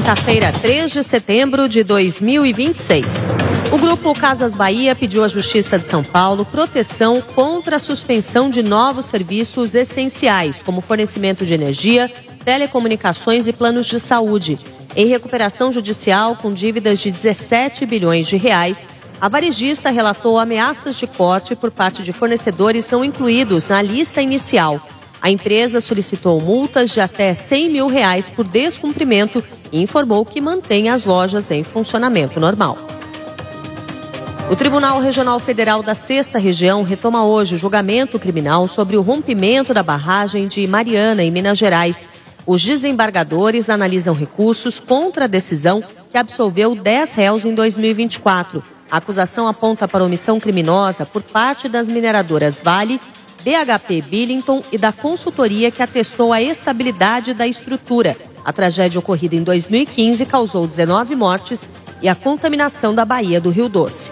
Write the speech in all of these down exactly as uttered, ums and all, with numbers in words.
quinta-feira, três de setembro de dois mil e vinte e seis. O Grupo Casas Bahia pediu à Justiça de São Paulo proteção contra a suspensão de novos serviços essenciais, como fornecimento de energia, telecomunicações e planos de saúde. Em recuperação judicial com dívidas de dezessete bilhões de reais, a varejista relatou ameaças de corte por parte de fornecedores não incluídos na lista inicial. A empresa solicitou multas de até cem mil reais por descumprimento e informou que mantém as lojas em funcionamento normal. O Tribunal Regional Federal da Sexta Região retoma hoje o julgamento criminal sobre o rompimento da barragem de Mariana, em Minas Gerais. Os desembargadores analisam recursos contra a decisão que absolveu dez réus em dois mil e vinte e quatro. A acusação aponta para omissão criminosa por parte das mineradoras Vale, B H P Billington e da consultoria que atestou a estabilidade da estrutura. A tragédia ocorrida em dois mil e quinze causou dezenove mortes e a contaminação da Baía do Rio Doce.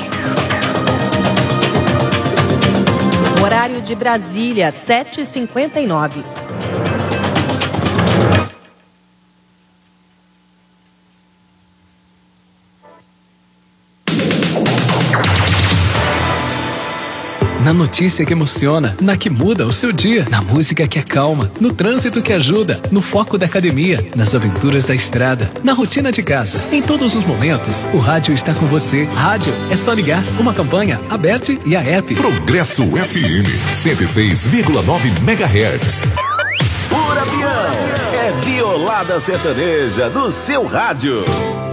Horário de Brasília, sete e cinquenta e nove. Na notícia que emociona, na que muda o seu dia, na música que acalma, no trânsito que ajuda, no foco da academia, nas aventuras da estrada, na rotina de casa. Em todos os momentos, o rádio está com você. Rádio é só ligar. Uma campanha, Aberte e a app. Progresso F M, cento e seis vírgula nove megahertz. Pura Pião, é Violada Sertaneja no seu rádio.